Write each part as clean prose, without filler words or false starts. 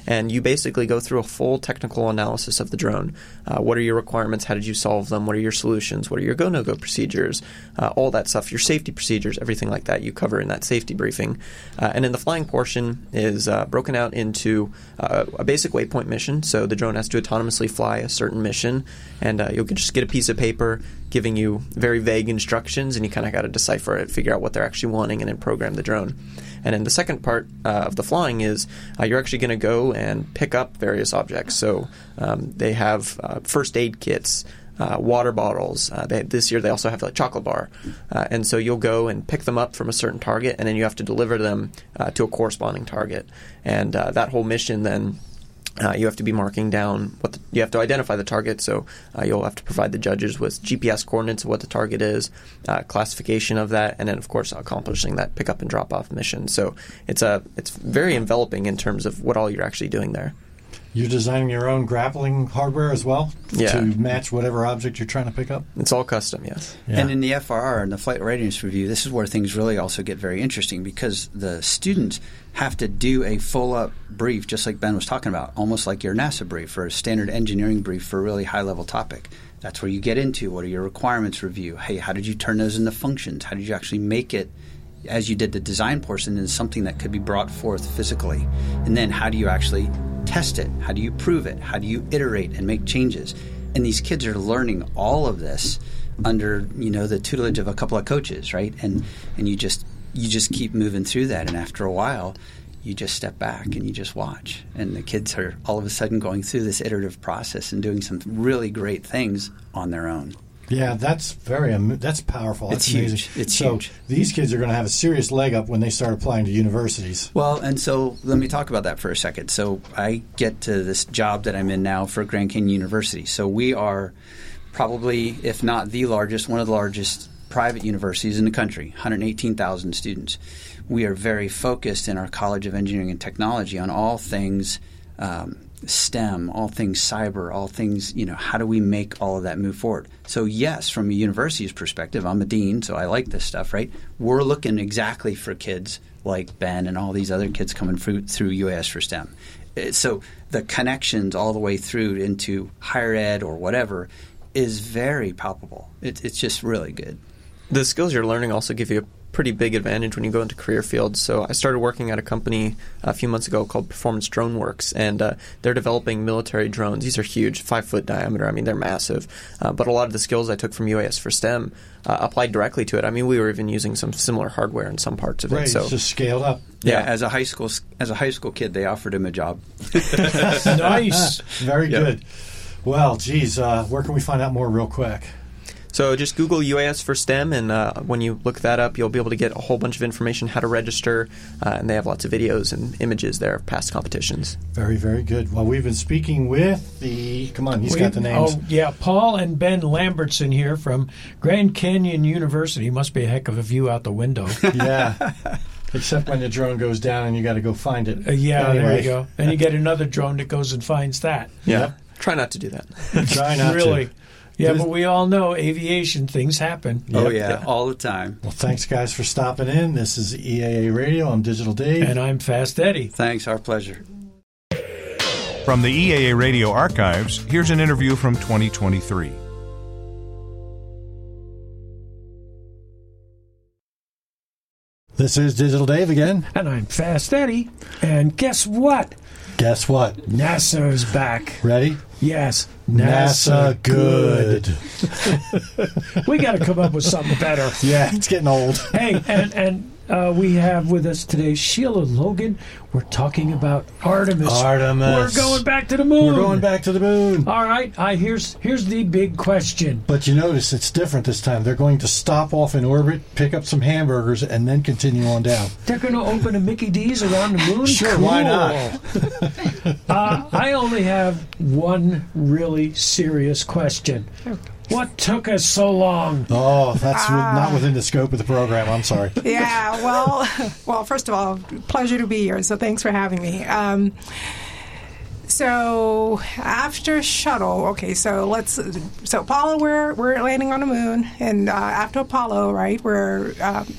and you basically go through a full technical analysis of the drone. What are your requirements? How did you solve them? What are your solutions? What are your go-no-go procedures? All that stuff, your safety procedures, everything like that you cover in that safety briefing. And then the flying portion is broken out into a basic waypoint mission. So the drone has to autonomously fly a certain mission, and you'll just get a piece of paper giving you very vague instructions, and you kind of got to decipher it, figure out what they're actually wanting, and then program the drone. And then the second part of the flying is you're actually going to go and pick up various objects. So they have first aid kits, water bottles. This year they also have a chocolate bar. And so you'll go and pick them up from a certain target, and then you have to deliver them to a corresponding target. And that whole mission then you have to be marking down you have to identify the target, so you'll have to provide the judges with GPS coordinates of what the target is, classification of that, and then of course accomplishing that pick up and drop off mission. So it's very enveloping in terms of what all you're actually doing there. You're designing your own grappling hardware as well to match whatever object you're trying to pick up? It's all custom, yes. Yeah. And in the FRR, in the Flight Readiness Review, this is where things really also get very interesting, because the students have to do a full-up brief, just like Ben was talking about, almost like your NASA brief or a standard engineering brief for a really high-level topic. That's where you get into what are your requirements review. Hey, how did you turn those into functions? How did you actually make it, as you did the design portion, into something that could be brought forth physically? And then how do you actually test it? How do you prove it? How do you iterate and make changes? And these kids are learning all of this under, the tutelage of a couple of coaches, right? And you just keep moving through that, and after a while, you just step back and you just watch. And the kids are all of a sudden going through this iterative process and doing some really great things on their own. Yeah, that's powerful. That's amazing. Huge. It's huge. These kids are going to have a serious leg up when they start applying to universities. Well, and so let me talk about that for a second. So I get to this job that I'm in now for Grand Canyon University. So we are probably, if not the largest, one of the largest private universities in the country, 118,000 students. We are very focused in our College of Engineering and Technology on all things STEM, all things cyber, all things, how do we make all of that move forward? So yes, from a university's perspective, I'm a dean, so I like this stuff, right? We're looking exactly for kids like Ben and all these other kids coming through UAS for STEM. So the connections all the way through into higher ed or whatever is very palpable. It's just really good. The skills you're learning also give you a pretty big advantage when you go into career fields. So I started working at a company a few months ago called Performance Drone Works, and they're developing military drones. These are huge, 5-foot diameter. I mean, they're massive. But a lot of the skills I took from UAS for STEM applied directly to it. I mean, we were even using some similar hardware in some parts of it. So it's just scaled up. Yeah, as a high school kid, they offered him a job. Nice. Very good. Well, geez, where can we find out more real quick? So just Google UAS for STEM, and when you look that up, you'll be able to get a whole bunch of information, how to register, and they have lots of videos and images there of past competitions. Very, very good. Well, we've been speaking with he's got the names. Oh, yeah, Paul and Ben Lambertson here from Grand Canyon University. Must be a heck of a view out the window. Yeah. Except when the drone goes down and you got to go find it. Yeah, anyway. There you go. And you get another drone that goes and finds that. Yeah. Yep. Try not to do that. Try not really. to. Yeah, but we all know aviation things happen. Yep. Oh, yeah, all the time. Well, thanks, guys, for stopping in. This is EAA Radio. I'm Digital Dave. And I'm Fast Eddie. Thanks, our pleasure. From the EAA Radio archives, here's an interview from 2023. This is Digital Dave again. And I'm Fast Eddie. And guess what? Guess what? NASA's back. Ready? Yes. NASA good. We got to come up with something better. Yeah, it's getting old. Hey, and we have with us today Sheila Logan. We're talking about Artemis. We're going back to the moon. We're going back to the moon. All right. Here's the big question. But you notice it's different this time. They're going to stop off in orbit, pick up some hamburgers, and then continue on down. They're going to open a Mickey D's around the moon? Sure, cool. Why not? I only have one really serious question. What took us so long? Oh, that's not within the scope of the program. I'm sorry. Yeah, well, first of all, pleasure to be here, so thanks for having me. So after shuttle, so Apollo, we're landing on the moon, and after Apollo, right, we're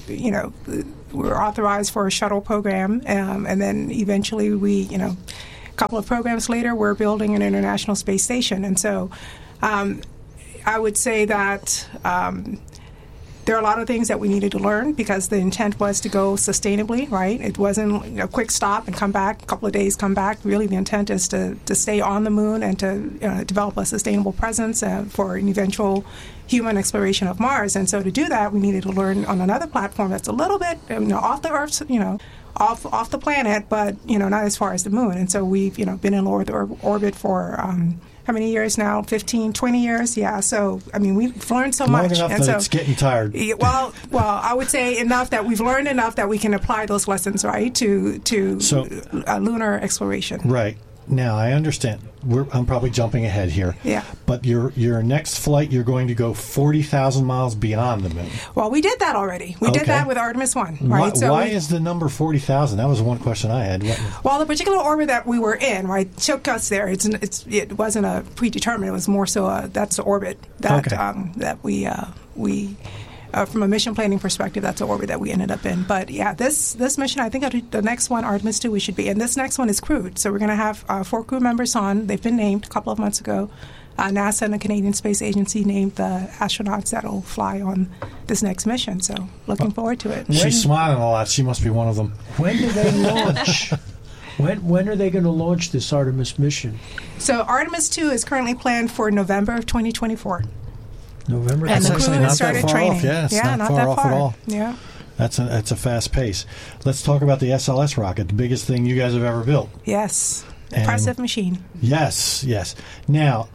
authorized for a shuttle program, and then eventually we couple of programs later, we're building an International Space Station. And so I would say that there are a lot of things that we needed to learn because the intent was to go sustainably, right? It wasn't a quick stop and come back, a couple of days, come back. Really, the intent is to stay on the moon and to develop a sustainable presence for an eventual human exploration of Mars. And so to do that, we needed to learn on another platform that's a little bit off the Earth, off the planet, but not as far as the moon. And so we've been in low Earth orbit for how many years now? 15, 20 years? Yeah. So, we've learned so much. Long enough and that it's getting tired. Well, I would say enough that we've learned enough that we can apply those lessons, right, to lunar exploration. Right. Now, I understand. I'm probably jumping ahead here. Yeah. But your next flight, you're going to go 40,000 miles beyond the moon. Well, we did that already. We did that with Artemis 1. Right? Why is the number 40,000? That was one question I had. Well, the particular orbit that we were in, right, took us there. It wasn't a predetermined. It was more so that's the orbit that we from a mission planning perspective, that's the orbit that we ended up in. But yeah, this mission, I think the next one, Artemis 2, we should be. And this next one is crewed. So we're going to have 4 crew members on. They've been named a couple of months ago. NASA and the Canadian Space Agency named the astronauts that will fly on this next mission. So looking forward to it. She's smiling a lot. She must be one of them. When do they launch? When are they going to launch this Artemis mission? So Artemis 2 is currently planned for November of 2024. November. And the crew has started training. Yeah, it's not far off at all. Yeah. That's a fast pace. Let's talk about the SLS rocket, the biggest thing you guys have ever built. Yes. Impressive machine. Yes. Now,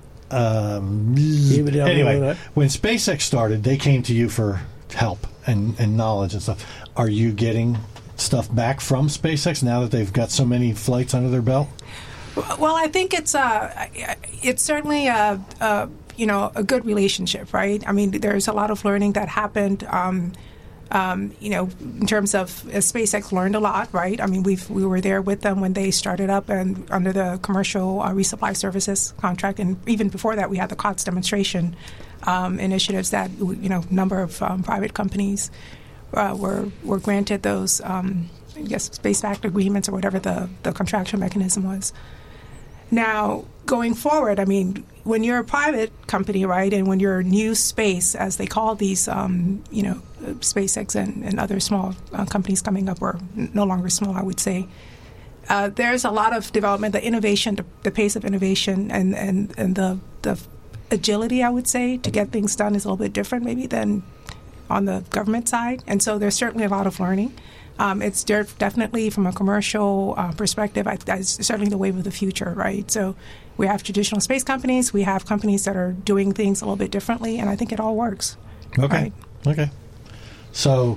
anyway, when SpaceX started, they came to you for help and knowledge and stuff. Are you getting stuff back from SpaceX now that they've got so many flights under their belt? Well, I think it's certainly a good relationship, right? There's a lot of learning that happened, in terms of SpaceX learned a lot, right? We were there with them when they started up and under the commercial resupply services contract, and even before that, we had the COTS demonstration initiatives that number of private companies were granted those, space act agreements or whatever the contractual mechanism was. Now, going forward, when you're a private company, right, and when you're new space, as they call these, SpaceX and other small companies coming up, or no longer small, I would say, there's a lot of development, the innovation, the pace of innovation, and the agility, I would say, to get things done is a little bit different maybe than on the government side. And so there's certainly a lot of learning. It's definitely, from a commercial perspective, it's certainly the wave of the future, right? So we have traditional space companies. We have companies that are doing things a little bit differently, and I think it all works. Okay. Right? Okay. So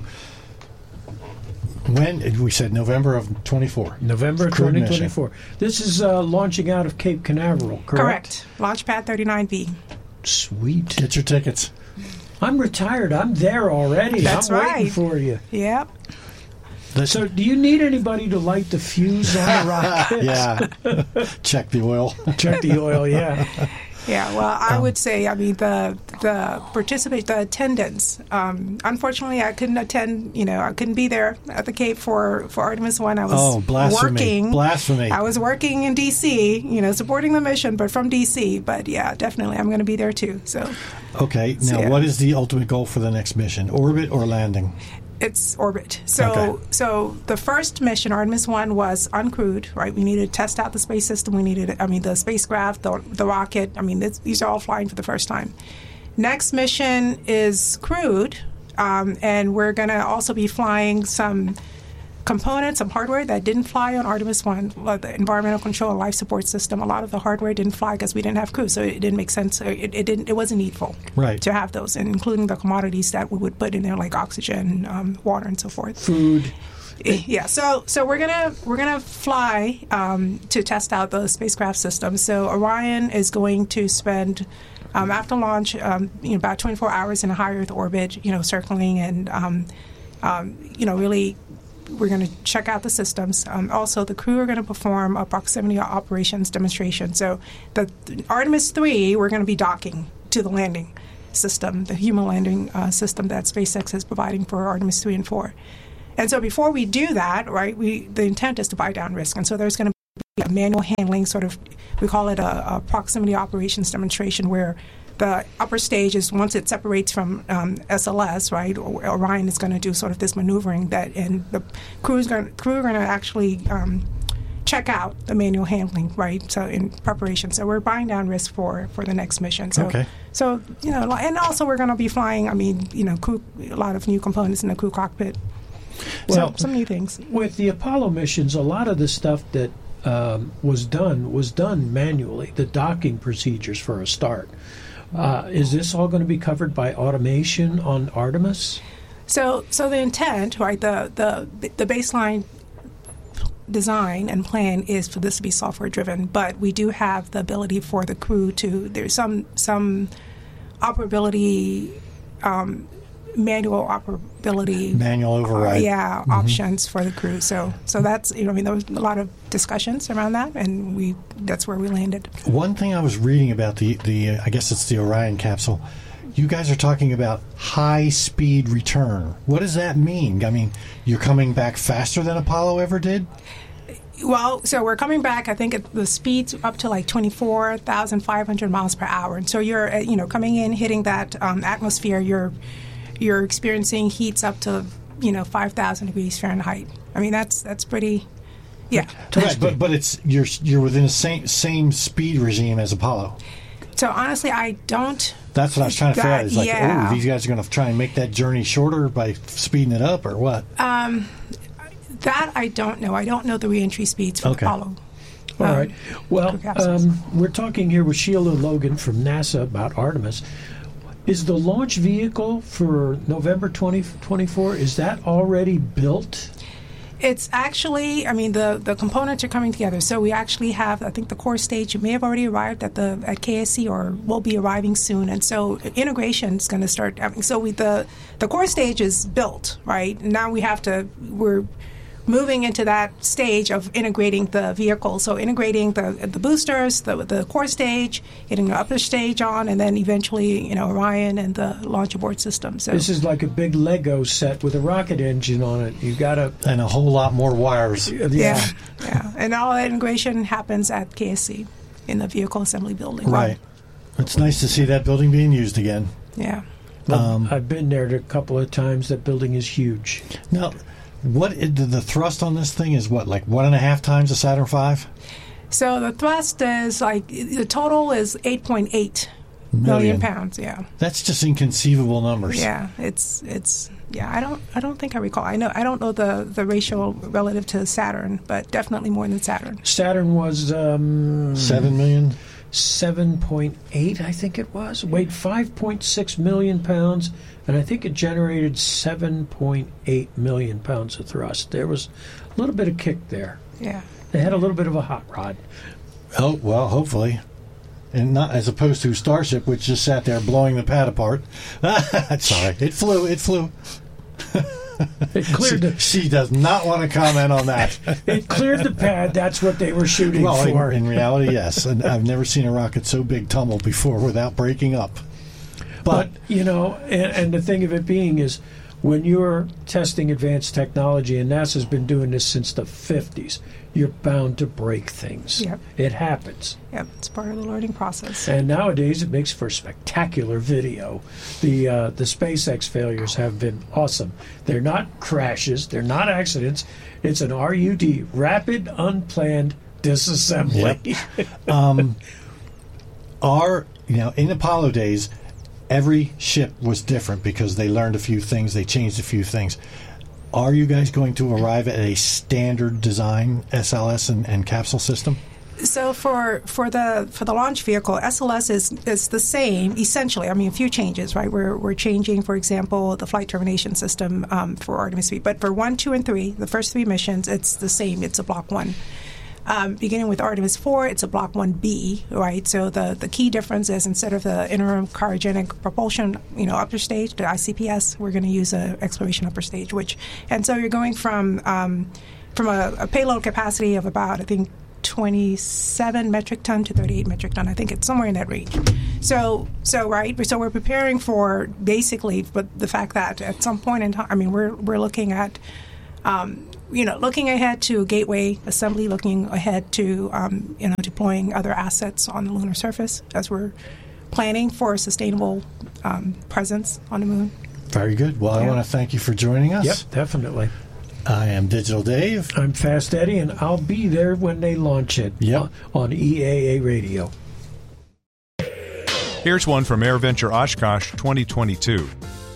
when we said November of 24. November 2024. This is launching out of Cape Canaveral, correct? Correct. Launchpad 39B. Sweet. Get your tickets. I'm retired. I'm there already. That's I'm right. waiting for you. Yep. So do you need anybody to light the fuse on the rocket? Yeah. Check the oil. Check the oil, yeah. Yeah, well, I would say, the attendance. Unfortunately, I couldn't attend. I couldn't be there at the Cape for Artemis 1. I was working. Blasphemy! I was working in D.C. Supporting the mission, but from D.C. But yeah, definitely, I'm going to be there too. So. Okay. Now, what is the ultimate goal for the next mission? Orbit or landing? It's orbit. So the first mission, Artemis 1, was uncrewed, right? We needed to test out the space system. We needed, the spacecraft, the rocket. These are all flying for the first time. Next mission is crewed, and we're going to also be flying some components, some hardware that didn't fly on Artemis 1, like the environmental control and life support system. A lot of the hardware didn't fly because we didn't have crew, so it didn't make sense. It wasn't needful to have those, and including the commodities that we would put in there, like oxygen, water, and so forth. Food. Yeah, so we're gonna fly to test out those spacecraft systems. So Orion is going to spend after launch, about 24 hours in a high Earth orbit, circling and really. We're going to check out the systems. Also, the crew are going to perform a proximity operations demonstration. So the Artemis 3, we're going to be docking to the landing system, the human landing system that SpaceX is providing for Artemis 3 and 4. And so before we do that, right, the intent is to buy down risk. And so there's going to a manual handling sort of, we call it a proximity operations demonstration, where the upper stage is, once it separates from SLS, right, Orion is going to do sort of this maneuvering and the crew are going to actually check out the manual handling, right, so in preparation. So we're buying down risk for the next mission. So, okay. So, and also we're going to be flying, crew, a lot of new components in the crew cockpit. Well, some new things. With the Apollo missions, a lot of the stuff that was done manually, the docking procedures for a start. Is this all going to be covered by automation on Artemis? So the intent, right, the baseline design and plan is for this to be software driven, but we do have the ability for the crew there's some operability, manual override options for the crew. So that's, there was a lot of discussions around that, and that's where we landed. One thing I was reading about the I guess it's the Orion capsule, you guys are talking about high speed return. What does that mean? I mean, you're coming back faster than Apollo ever did? Well, so we're coming back, I think at the speed's up to like 24,500 miles per hour. And so you're, coming in, hitting that atmosphere, you're experiencing heats up to, 5,000 degrees Fahrenheit. I mean, that's pretty, yeah. Right, but it's you're within the same speed regime as Apollo. So honestly, I don't. That's what I was trying to figure out. Is like, these guys are going to try and make that journey shorter by speeding it up, or what? That I don't know. I don't know the reentry speeds for Apollo. All right. Well, we're talking here with Sheila Logan from NASA about Artemis. Is the launch vehicle for November 2024, is that already built? It's actually, the components are coming together. So we actually have, I think the core stage may have already arrived at KSC or will be arriving soon. And so integration is going to start. The core stage is built, right? Now we're moving into that stage of integrating the vehicle. So integrating the boosters, the core stage, getting the upper stage on, and then eventually, Orion and the launch abort system. So this is like a big Lego set with a rocket engine on it. You got to and a whole lot more wires. Yeah. And all that integration happens at KSC in the vehicle assembly building. Right. It's nice to see that building being used again. Yeah. I've been there a couple of times. That building is huge. Now, the thrust on this thing is what, like 1.5 times the Saturn V? So the thrust is the total is 8.8 million pounds. Yeah, that's just inconceivable numbers. Yeah, it's I don't think I recall. I don't know the ratio relative to Saturn, but definitely more than Saturn. Saturn was 7 million. 7.8, I think it was. Weighed 5.6 million pounds, and I think it generated 7.8 million pounds of thrust. There was a little bit of kick there. Yeah. They had a little bit of a hot rod. Oh, well, hopefully. And not as opposed to Starship, which just sat there blowing the pad apart. Sorry. It flew. It cleared she does not want to comment on that. It cleared the pad. That's what they were shooting for. In reality, yes. And I've never seen a rocket so big tumble before without breaking up. But and the thing of it being is, when you're testing advanced technology, and NASA's been doing this since the 50s, you're bound to break things. Yep. It happens. Yep, it's part of the learning process. And nowadays it makes for spectacular video. The SpaceX failures have been awesome. They're not crashes, they're not accidents. It's an RUD, rapid unplanned disassembly. Yep. In Apollo days, every ship was different because they learned a few things, they changed a few things. Are you guys going to arrive at a standard design SLS and capsule system? So for the launch vehicle, SLS is the same essentially. A few changes, right? We're changing, for example, the flight termination system for Artemis 3. But for 1, 2, and 3, the first 3 missions, it's the same. It's a Block 1. Beginning with Artemis 4, it's a Block 1B, right? So the key difference is instead of the interim cryogenic propulsion, upper stage, the ICPS, we're going to use an exploration upper stage, and so you're going from a payload capacity of about, I think, 27 metric ton to 38 metric ton. I think it's somewhere in that range. So we're preparing for basically the fact that at some point in time, we're looking at looking ahead to Gateway Assembly, looking ahead to deploying other assets on the lunar surface as we're planning for a sustainable presence on the moon. Very good. Well, I want to thank you for joining us. Yep, definitely. I am Digital Dave. I'm Fast Eddie, and I'll be there when they launch it on EAA Radio. Here's one from AirVenture Oshkosh 2022.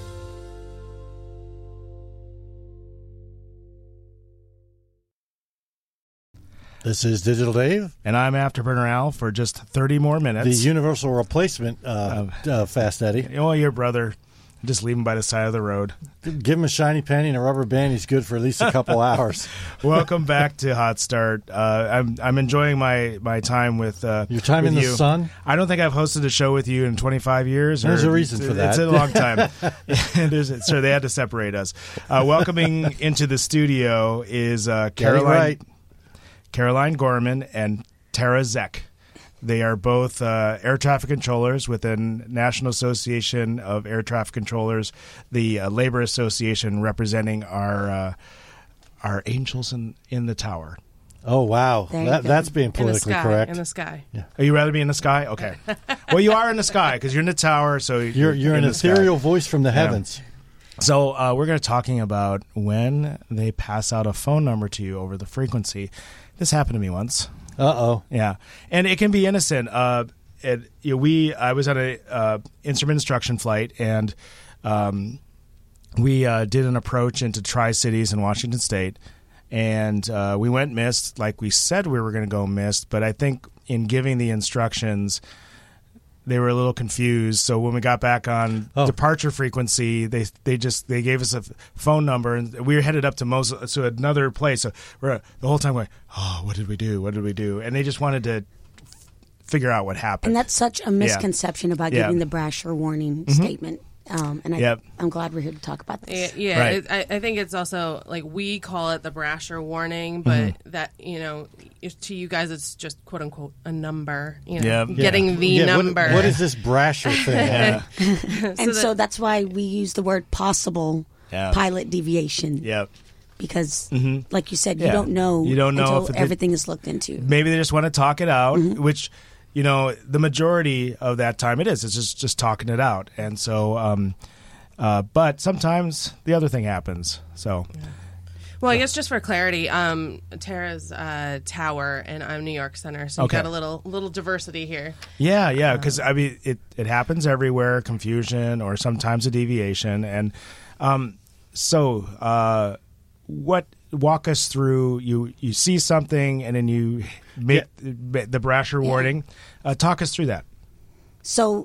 This is Digital Dave. And I'm Afterburner Al for just 30 more minutes. The universal replacement Fast Eddie. Oh, your brother. Just leave him by the side of the road. Give him a shiny penny and a rubber band. He's good for at least a couple hours. Welcome back to Hot Start. I'm enjoying my time with your time with in the you. sun. I don't think I've hosted a show with you in 25 years. There's a reason for that. It's a long time. So they had to separate us. Welcoming into the studio is Caroline Gorman and Tara Zek. They are both air traffic controllers within National Association of Air Traffic Controllers, the labor association representing our angels in the tower. Oh, wow. That's being politically correct. In the sky. Yeah. Oh, you rather be in the sky? Okay. Well, you are in the sky because you're in the tower. So you're an ethereal voice from the heavens. So we're going to talking about when they pass out a phone number to you over the frequency. This happened to me once. Uh-oh. Yeah. And it can be innocent. I was on a instrument instruction flight, and we did an approach into Tri-Cities in Washington State, and we went missed like we said we were going to go missed, but I think in giving the instructions, they were a little confused. So when we got back on departure frequency, they gave us a phone number, and we were headed up to another place. So we're the whole time going, oh, what did we do? What did we do? And they just wanted to figure out what happened. And that's such a misconception about giving the Brasher warning statement. And I'm glad we're here to talk about this. Yeah, Right. I think it's also like we call it the Brasher warning, but that to you guys it's just quote unquote a number. Getting the number. What is this Brasher thing? And so that's why we use the word possible pilot deviation. Yeah. Because, like you said, you don't know until everything is looked into. Maybe they just want to talk it out, which. The majority of that time it's just talking it out. And so, but sometimes the other thing happens. So, well, I guess just for clarity, Tara's Tower and I'm New York Center. So you've got a little diversity here. Yeah. Because, it happens everywhere, confusion or sometimes a deviation. And walk us through, you see something and then you make the Brasher warning. Talk us through that. So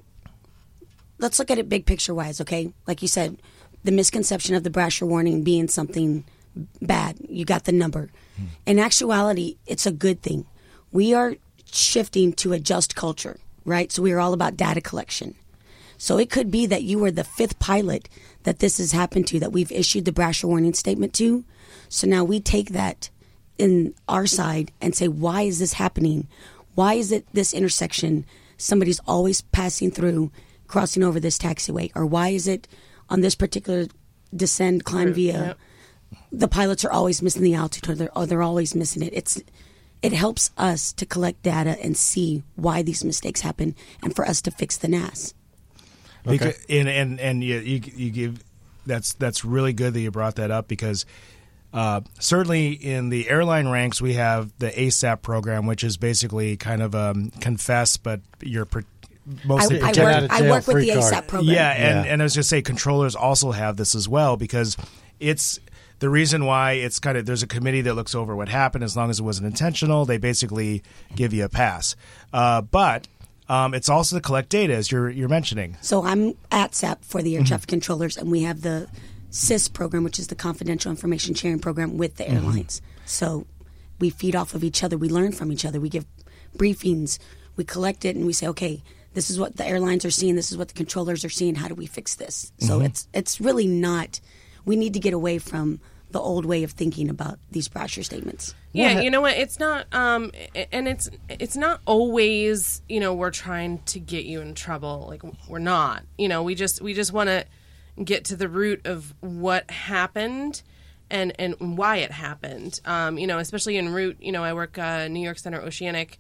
let's look at it big picture wise, okay? Like you said, the misconception of the Brasher warning being something bad. You got the number. In actuality, it's a good thing. We are shifting to a just culture, right? So we are all about data collection. So it could be that you were the fifth pilot that this has happened to, that we've issued the Brasher warning statement to. So now we take that in our side and say, why is this happening? Why is it this intersection somebody's always passing through, crossing over this taxiway? Or why is it on this particular climb via, the pilots are always missing the altitude, or they're always missing it. It helps us to collect data and see why these mistakes happen and for us to fix the NAS. Okay. Because, and you give that's really good that you brought that up, because certainly in the airline ranks we have the ASAP program, which is basically kind of confess, but you're mostly protected. I work with the ASAP program. Yeah, and I was just say controllers also have this as well, because it's the reason why it's kind of, there's a committee that looks over what happened. As long as it wasn't intentional, they basically give you a pass. But it's also to collect data, as you're mentioning. So I'm at SAP for the air traffic controllers, and we have the CIS program, which is the Confidential Information Sharing Program with the airlines. So we feed off of each other. We learn from each other. We give briefings. We collect it, and we say, okay, this is what the airlines are seeing. This is what the controllers are seeing. How do we fix this? So it's really not – we need to get away from the old way of thinking about these Brasher statements. Yeah, you know what? It's not, and it's not always, we're trying to get you in trouble. Like, we're not. We just want to get to the root of what happened and why it happened. Especially en route, I work New York Center Oceanic.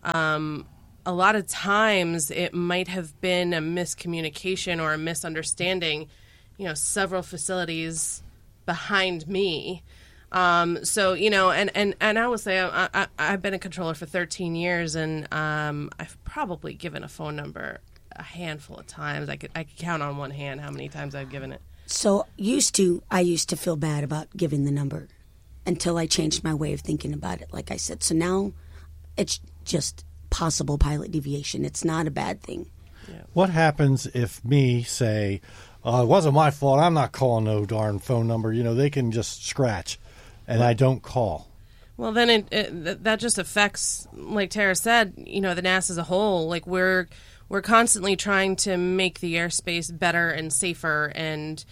A lot of times it might have been a miscommunication or a misunderstanding, several facilities behind me. So, and I will say I've been a controller for 13 years, and I've probably given a phone number a handful of times. I could count on one hand how many times I've given it. So I used to feel bad about giving the number until I changed my way of thinking about it, like I said. So now it's just possible pilot deviation. It's not a bad thing. Yeah. What happens if me say, it wasn't my fault, I'm not calling no darn phone number, they can just scratch, and I don't call? Well, then that just affects, like Tara said, the NASA as a whole. Like we're constantly trying to make the airspace better and safer and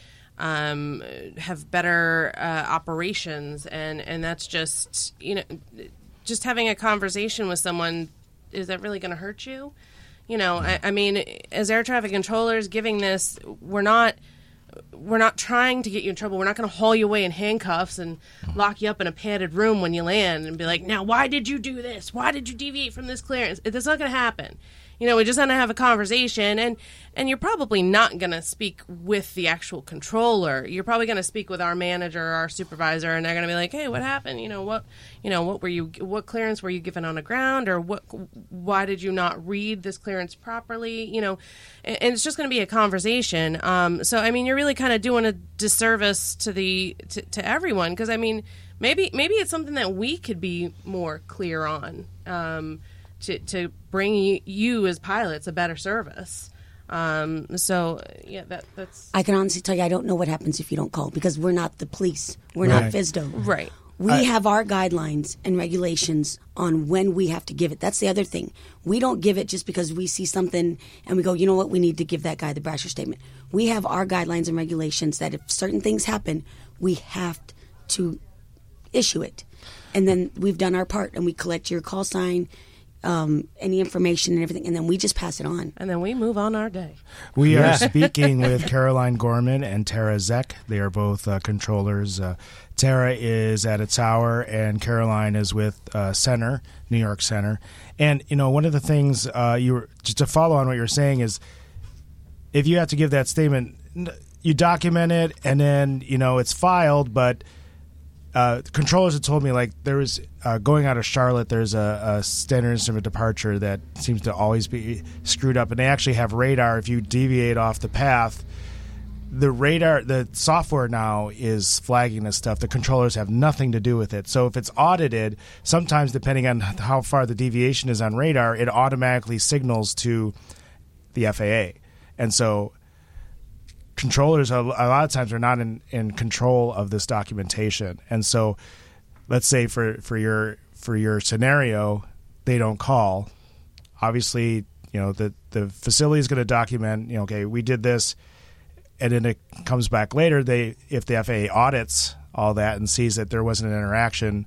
have better operations, and that's just just having a conversation with someone. Is that really going to hurt you? I mean, as air traffic controllers, giving this, we're not trying to get you in trouble. We're not going to haul you away in handcuffs and lock you up in a padded room when you land and be like, now, why did you do this? Why did you deviate from this clearance? That's not going to happen. We just want to have a conversation, and you're probably not going to speak with the actual controller. You're probably going to speak with our manager or our supervisor, and they're going to be like, "Hey, what happened? What clearance were you given on the ground, or why did you not read this clearance properly?" And it's just going to be a conversation. So I mean, you're really kind of doing a disservice to everyone, because I mean, maybe it's something that we could be more clear on. To bring you as pilots a better service. So that's. I can honestly tell you, I don't know what happens if you don't call, because we're not the police. We're not FSDO. Right. We have our guidelines and regulations on when we have to give it. That's the other thing. We don't give it just because we see something and we go, you know what, we need to give that guy the Brasher statement. We have our guidelines and regulations that if certain things happen, we have to issue it. And then we've done our part, and we collect your call sign, any information and everything, and then we just pass it on. And then we move on our day. We are speaking with Caroline Gorman and Tara Zek. They are both controllers. Tara is at a tower, and Caroline is with Center, New York Center. And, one of the things just to follow on what you're saying is, if you have to give that statement, you document it, and then, it's filed, but controllers have told me, like, there was going out of Charlotte, there's a standard instrument departure that seems to always be screwed up, and they actually have radar. If you deviate off the path, the software now is flagging this stuff. The controllers have nothing to do with it. So if it's audited, sometimes depending on how far the deviation is on radar, it automatically signals to the FAA. And so controllers a lot of times are not in control of this documentation, and so let's say for your scenario, they don't call. Obviously, the facility is going to document. Okay, we did this, and then it comes back later. If the FAA audits all that and sees that there wasn't an interaction,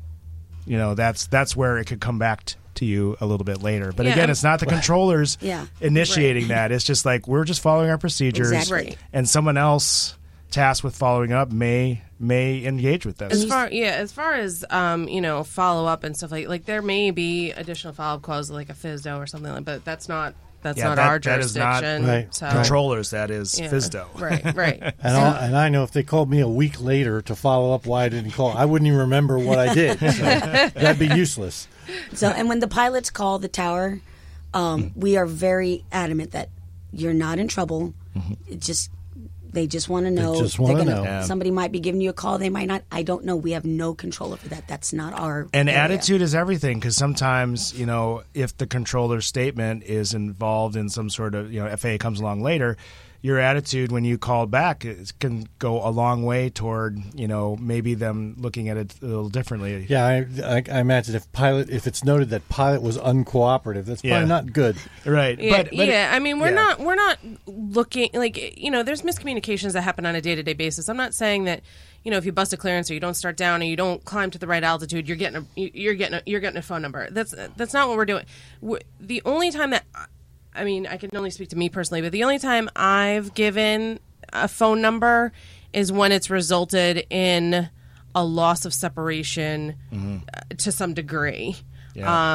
that's where it could come back to you a little bit later. But again, it's not the controllers initiating that. It's just like, we're just following our procedures, exactly. And someone else tasked with following up may engage with this. As far as follow up and stuff like there may be additional follow up calls like a FSDO or something like, but that's not our jurisdiction. That is not controllers. That is FSDO. Right. And I know if they called me a week later to follow up why I didn't call, I wouldn't even remember what I did. So that'd be useless. So, and when the pilots call the tower, we are very adamant that you're not in trouble. Mm-hmm. They just want to know. Somebody might be giving you a call. They might not. I don't know. We have no control over that. That's not our area. Attitude is everything, because sometimes, if the controller's statement is involved in some sort of, FAA comes along later, your attitude when you call back can go a long way toward, maybe them looking at it a little differently. Yeah, I imagine if it's noted that pilot was uncooperative, that's probably not good. Right. I mean, we're not looking, like, there's miscommunications that happen on a day-to-day basis. I'm not saying that, if you bust a clearance or you don't start down or you don't climb to the right altitude, you're getting a phone number. That's not what we're doing. The only time that, I mean, I can only speak to me personally, but the only time I've given a phone number is when it's resulted in a loss of separation to some degree. Yeah.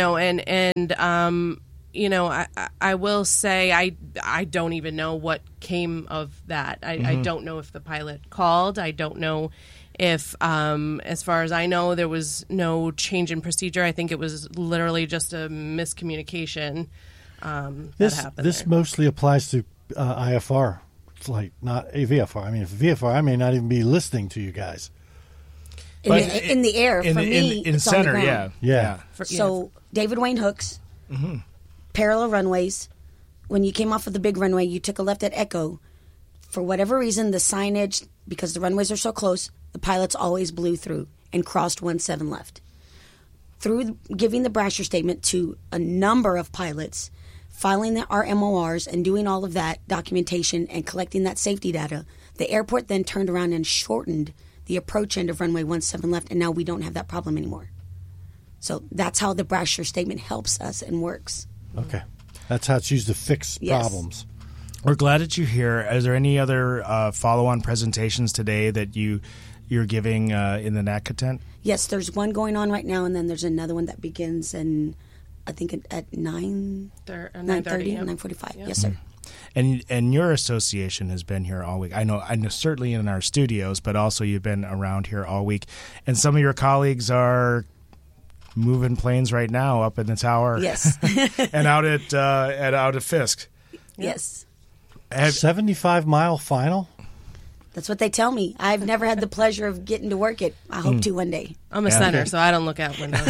I will say I don't even know what came of that. I don't know if the pilot called. I don't know if, as far as I know, there was no change in procedure. I think it was literally just a miscommunication that happened. This mostly applies to IFR flight, not a VFR. I mean, if VFR, I may not even be listening to you guys. In the air, for me, in it's center, on the ground. Yeah. So David Wayne Hooks, parallel runways. When you came off of the big runway, you took a left at Echo. For whatever reason, the signage, because the runways are so close, the pilots always blew through and crossed 17 left. Through giving the Brasher statement to a number of pilots, filing our MORs and doing all of that documentation and collecting that safety data, the airport then turned around and shortened the approach end of runway 17 left, and now we don't have that problem anymore. So that's how the Brasher statement helps us and works. Okay. That's how it's used to fix problems. We're glad that you're here. Is there any other follow-on presentations today that you're giving in the NATCA tent? Yes, there's one going on right now, and then there's another one that begins I think at 9:30, 9:45. Yes, sir. And your association has been here all week. I know certainly in our studios, but also you've been around here all week. And some of your colleagues are moving planes right now up in the tower. Yes. and out at Fisk. Yes. 75-mile final? That's what they tell me. I've never had the pleasure of getting to work it. I hope to one day. I'm a center, so I don't look out windows.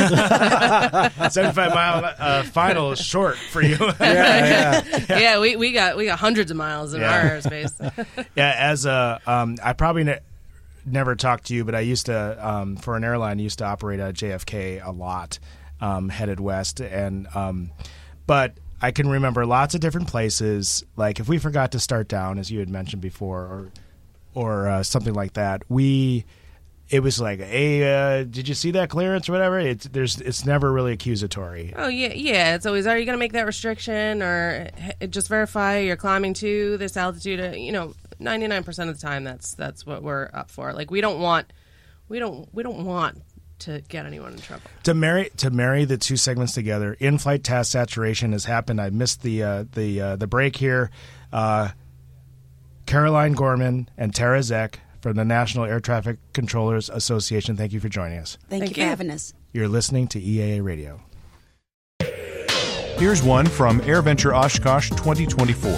75-mile final is short for you. Yeah, we got hundreds of miles in our airspace. As I probably never talked to you, but I used to for an airline. I used to operate at JFK a lot, headed west, and but I can remember lots of different places. Like if we forgot to start down, as you had mentioned before, or something like that, it was like, hey, did you see that clearance or whatever? It's never really accusatory. Oh yeah. It's always, are you going to make that restriction, or just verify you're climbing to this altitude? 99% of the time, that's what we're up for. Like we don't want to get anyone in trouble. To marry the two segments together, in-flight task saturation has happened. I missed the break here. Caroline Gorman and Tara Zeck from the National Air Traffic Controllers Association, thank you for joining us. Thank you for having us. You're listening to EAA Radio. Here's one from AirVenture Oshkosh 2024.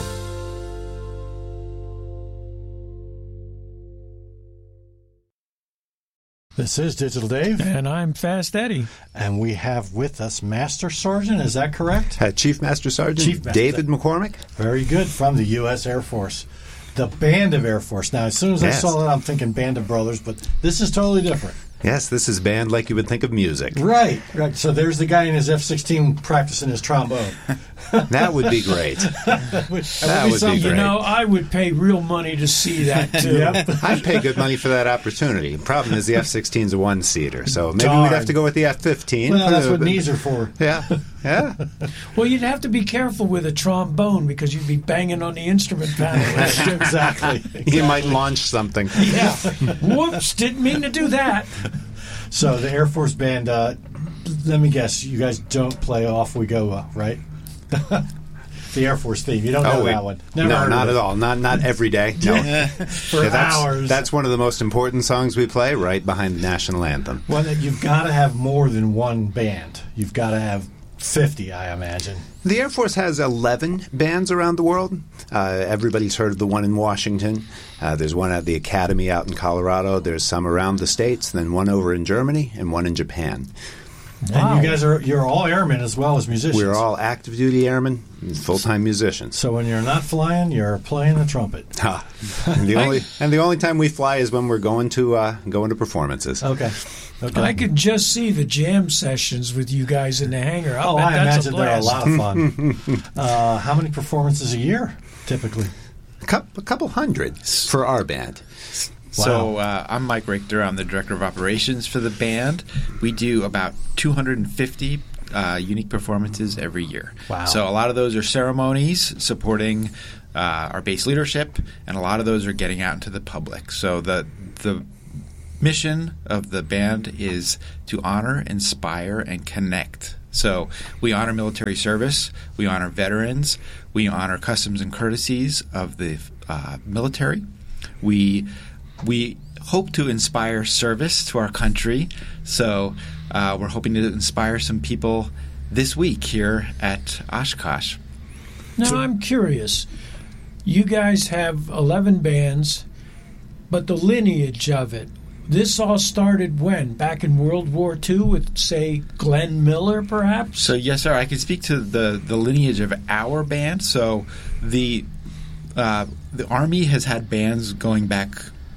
This is Digital Dave. And I'm Fast Eddie. And we have with us Master Sergeant, is that correct? Chief Master Sergeant David McCormick. Very good, from the U.S. Air Force. The Band of Air Force. Now, as soon as I saw that, I'm thinking Band of Brothers, but this is totally different. Yes, this is band like you would think of music. Right. So there's the guy in his F-16 practicing his trombone. That would be great. that would be great. I would pay real money to see that, too. I'd pay good money for that opportunity. The problem is the F-16's a one-seater, so maybe we'd have to go with the F-15. Well, that's what knees are for. Yeah. Well, you'd have to be careful with a trombone because you'd be banging on the instrument panel. Exactly. You might launch something. Yeah. Whoops, didn't mean to do that. So the Air Force Band, let me guess, you guys don't play Off We Go, right? The Air Force theme. You don't know that one. No, not at all. Not every day. No. For hours. That's one of the most important songs we play, right behind the national anthem. Well, you've got to have more than one band. You've got to have 50, I imagine. The Air Force has 11 bands around the world. Everybody's heard of the one in Washington. There's one at the Academy out in Colorado. There's some around the States, then one over in Germany, and one in Japan. Wow. And you guys you're all airmen as well as musicians. We're all active duty airmen, full-time musicians. So when you're not flying, you're playing the trumpet. And the only time we fly is when we're going to performances. Okay. I could just see the jam sessions with you guys in the hangar. I imagine they're a lot of fun. How many performances a year, typically? A couple hundred for our band. Wow. So I'm Mike Richter. I'm the Director of Operations for the band. We do about 250 unique performances every year. Wow. So a lot of those are ceremonies supporting our base leadership, and a lot of those are getting out into the public. So the mission of the band is to honor, inspire, and connect. So we honor military service, we honor veterans, we honor customs and courtesies of the military. We hope to inspire service to our country. So we're hoping to inspire some people this week here at Oshkosh. Now, I'm curious. You guys have 11 bands, but the lineage of it, this all started when? Back in World War II with, say, Glenn Miller, perhaps? So, yes, sir. I can speak to the lineage of our band. So the Army has had bands going back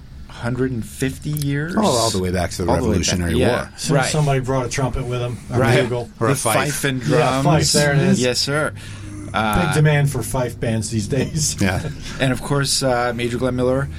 150 years. All the way back to the Revolutionary War. So right. Somebody brought a trumpet with them, a Right. bugle. Or a the fife and drums. Yeah, fife, there it is. Yes, sir. Big demand for fife bands these days. Yeah. And, of course, Major Glenn Miller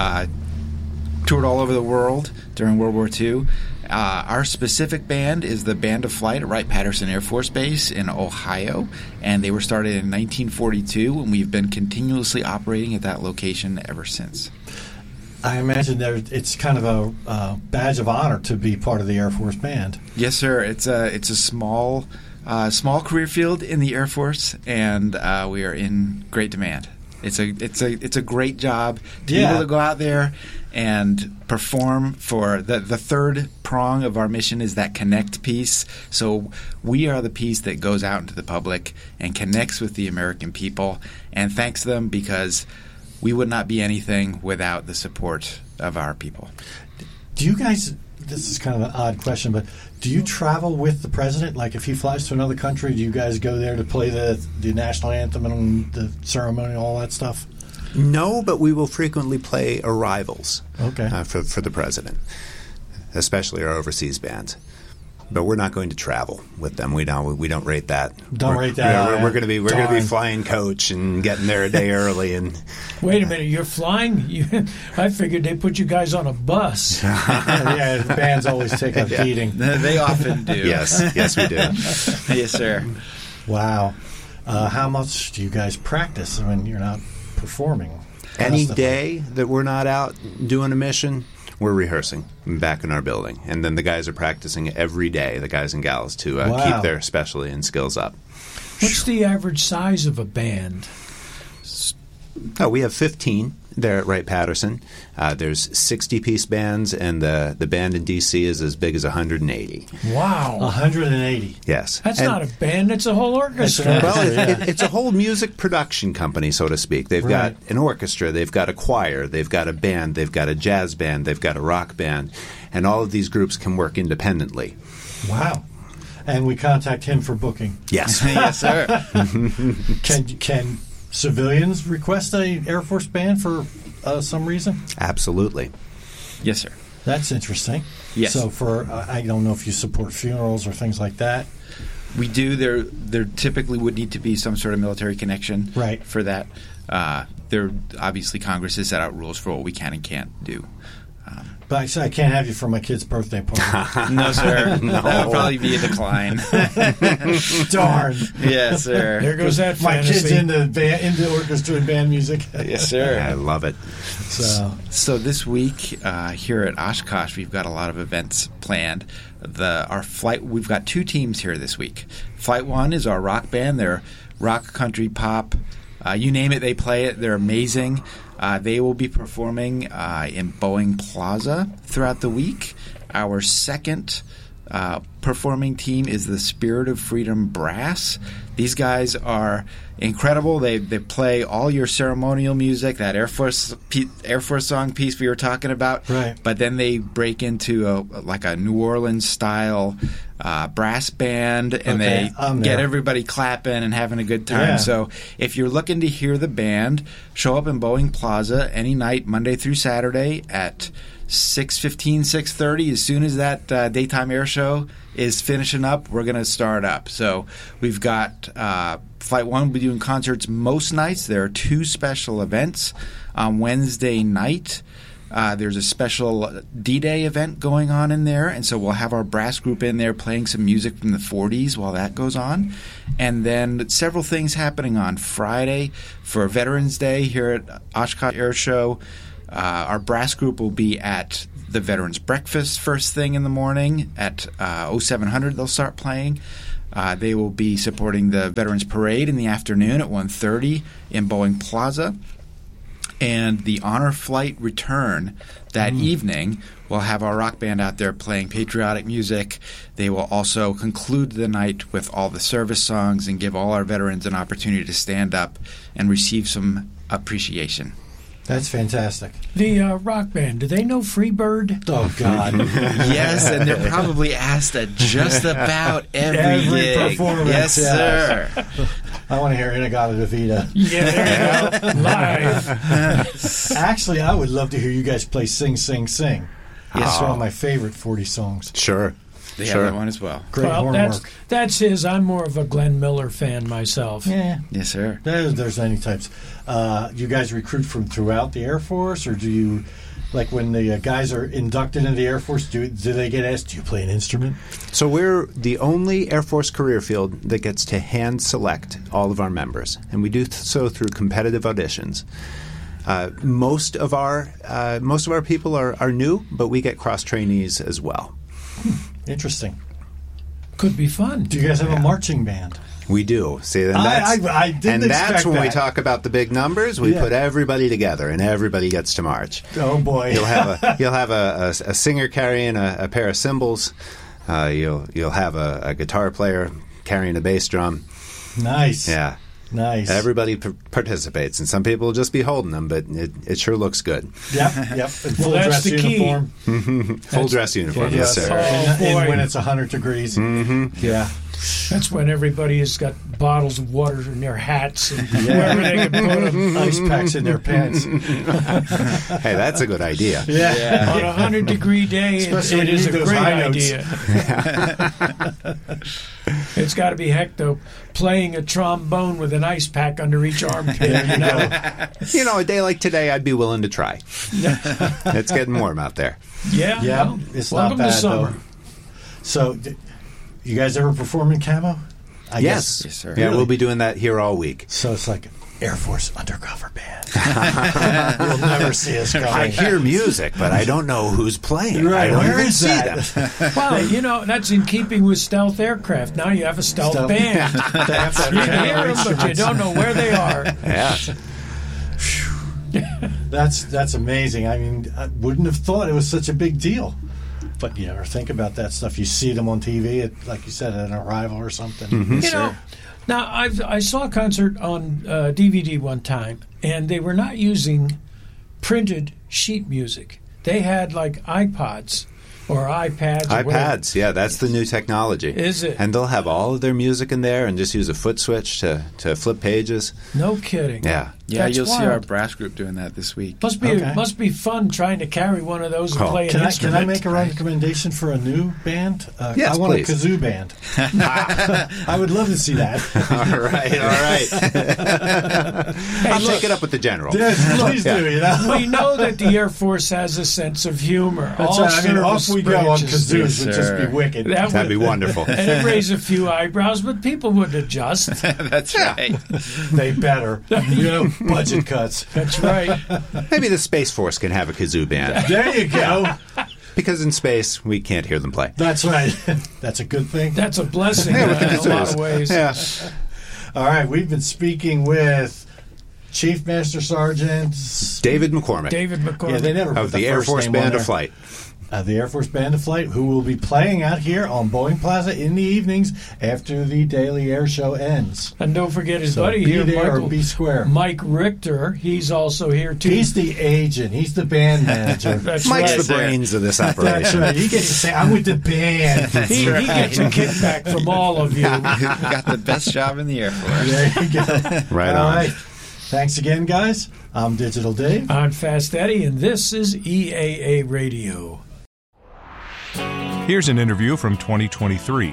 toured all over the world during World War II. Our specific band is the Band of Flight at Wright-Patterson Air Force Base in Ohio, and they were started in 1942, and we've been continuously operating at that location ever since. I imagine it's kind of a badge of honor to be part of the Air Force Band. Yes, sir. It's a small career field in the Air Force, and we are in great demand. It's a great job to be able to go out there and perform. For the third prong of our mission is that connect piece. So we are the piece that goes out into the public and connects with the American people and thanks them, because we would not be anything without the support of our people. Do you guys, this is kind of an odd question, but do you travel with the president? Like if he flies to another country, do you guys go there to play the national anthem and the ceremony and all that stuff? No, but we will frequently play arrivals for the president, especially our overseas bands. But we're not going to travel with them. We don't rate that. Rate that. We're going to be flying coach and getting there a day early. And wait a minute, you're flying? I figured they put you guys on a bus. Yeah, the bands always take a beating. They often do. Yes, we do. Yes, sir. Wow. How much do you guys practice when you're not performing? Any day that we're not out doing a mission, we're rehearsing back in our building. And then the guys are practicing every day, the guys and gals, to keep their specialty and skills up. What's the average size of a band? Oh, we have 15 there at Wright-Patterson. There's 60-piece bands, and the band in D.C. is as big as 180. Wow. 180. Yes. That's not a band, it's a whole orchestra. Well, it's a whole music production company, so to speak. They've got an orchestra, they've got a choir, they've got a band, they've got a jazz band, they've got a rock band, and all of these groups can work independently. Wow. And we contact him for booking. Yes. Yes, sir. Can civilians request a Air Force band for some reason? Absolutely. Yes, sir. That's interesting. Yes. So for I don't know if you support funerals or things like that. We do. There typically would need to be some sort of military connection for that. There obviously Congress has set out rules for what we can and can't do. But I said I can't have you for my kid's birthday party. No, sir. No. That would probably be a decline. Darn. Yes, sir. There goes that My fantasy. kid's into orchestra and band music. Yes, sir. I love it. So this week here at Oshkosh, we've got a lot of events planned. We've got two teams here this week. Flight One is our rock band. They're rock, country, pop. You name it, they play it. They're amazing. They will be performing in Boeing Plaza throughout the week. Our second performing team is the Spirit of Freedom Brass. These guys are incredible. They play all your ceremonial music, that Air Force song piece we were talking about. Right. But then they break into a New Orleans style brass band, and they get everybody clapping and having a good time. Yeah. So if you're looking to hear the band, show up in Boeing Plaza any night, Monday through Saturday at 6:15, 6:30. As soon as that daytime air show is finishing up, we're going to start up. So we've got Flight One will be doing concerts most nights. There are two special events on Wednesday night. There's a special D-Day event going on in there, and so we'll have our brass group in there playing some music from the 40s while that goes on. And then several things happening on Friday for Veterans Day here at Oshkosh Air Show. Our brass group will be at the Veterans Breakfast first thing in the morning. At 0700 they'll start playing. They will be supporting the Veterans Parade in the afternoon at 1:30 in Boeing Plaza. And the honor flight return that evening, we'll have our rock band out there playing patriotic music. They will also conclude the night with all the service songs and give all our veterans an opportunity to stand up and receive some appreciation. That's fantastic. The rock band, do they know Freebird? Oh, God. Yes, and they're probably asked at just about every gig. Performance. Yes, sir. I want to hear In-A-Gadda-Da-Vida. Yeah, there you go. Live. Actually, I would love to hear you guys play Sing, Sing, Sing. It's Oh. one of my favorite 40 songs. Sure. They have that one as well. Great Well, horn work. that's his. I'm more of a Glenn Miller fan myself. Yeah. Yes, sir. There's any types. You guys recruit from throughout the Air Force, or do you, like when the guys are inducted into the Air Force, do they get asked, do you play an instrument? So we're the only Air Force career field that gets to hand select all of our members, and we do so through competitive auditions. Most of our people are new, but we get cross trainees as well. Interesting. Could be fun. Do you guys have a marching band? We do. See, and I that's, didn't that's expect when we that. talk about the big numbers. We Yeah. put everybody together, and everybody gets to march. Oh, boy. You'll have a singer carrying a pair of cymbals. You'll have a guitar player carrying a bass drum. Nice. Yeah. Nice. Everybody participates, and some people will just be holding them, but it sure looks good. Yep. And full that's dress the key. uniform. Full dress uniform, yes, sir. And boy. when it's 100 degrees. Yeah. That's when everybody has got bottles of water in their hats and wherever they can put them. Ice packs in their pants. Hey, that's a good idea. Yeah. On a 100-degree day, Especially when it you is a need those great high notes. idea. It's got to be hecto playing a trombone with an ice pack under each armpit. You know, a day like today, I'd be willing to try. It's getting warm out there. Yeah, Yeah. well, It's welcome not bad, to summer. though. So, you guys ever perform in camo? I Yes. guess. Yes, sir. Yeah, Really? we'll be doing that here all week. So it's like Air Force undercover band. You'll never see us coming. I hear music, but I don't know who's playing. Right, I don't where even is see that? them. Well, that's in keeping with stealth aircraft. Now you have a stealth band. They have to have You can camera hear them, but you instruments. don't know where they are. Yeah. That's amazing. I mean, I wouldn't have thought it was such a big deal. But you never think about that stuff. You see them on TV, like you said, at an arrival or something. You know, now I saw a concert on DVD one time, and they were not using printed sheet music. They had like iPods or iPads. Or whatever. iPads, yeah, that's the new technology. Is it? And they'll have all of their music in there and just use a foot switch to flip pages. No kidding. Yeah. Yeah, That's you'll see our wild. brass group doing that this week. Must be fun trying to carry one of those and Oh. play an Can I instrument. make a recommendation for a new band? Yes, I want please. a kazoo band. I would love to see that. All right. I'll take it up with the general. Yes, please do. You know. We know that the Air Force has a sense of humor. That's All right. I mean, service off we go on branches kazoos. Yes, Would just sir. be wicked. That'd be wonderful. And it raised a few eyebrows, but people would adjust. That's right. They better. You know, budget cuts. That's right. Maybe the Space Force can have a kazoo band. There you go. Because in space, we can't hear them play. That's right. That's a good thing. That's a blessing in a lot of ways. Yeah. All right, we've been speaking with Chief Master Sergeant David McCormick David McCormick. Yeah, they never put of the Air first Force name on Band of there. Flight. The Air Force Band of Flight, who will be playing out here on Boeing Plaza in the evenings after the daily air show ends. And don't forget his So buddy be here, there or Michael, be square. Mike Richter. He's also here, too. He's the agent. He's the band manager. That's Mike's right. the brains of this That's operation. right. He gets to say, "I'm with the band." He gets a kickback from all of you. Got the best job in the Air Force. There you go. Right All on. right. Thanks again, guys. I'm Digital Dave. I'm Fast Eddie, and this is EAA Radio. Here's an interview from 2023.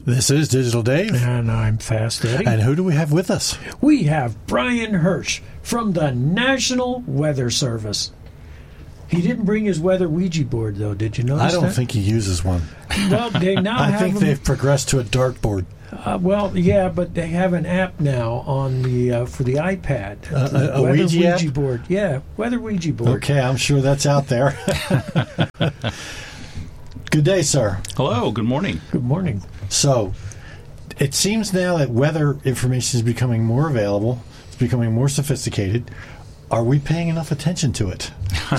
This is Digital Dave. And I'm Fast Eddie. And who do we have with us? We have Brian Hirsch from the National Weather Service. He didn't bring his weather Ouija board, though. Did you notice I don't that? think he uses one. Well, they now I have think them- they've progressed to a dartboard. Well, yeah, but they have an app now on the for the iPad. The A weather Ouija app? board. Yeah, weather Ouija board. Okay, I'm sure that's out there. Good day, sir. Hello, good morning. Good morning. So, it seems now that weather information is becoming more available. It's becoming more sophisticated. Are we paying enough attention to it?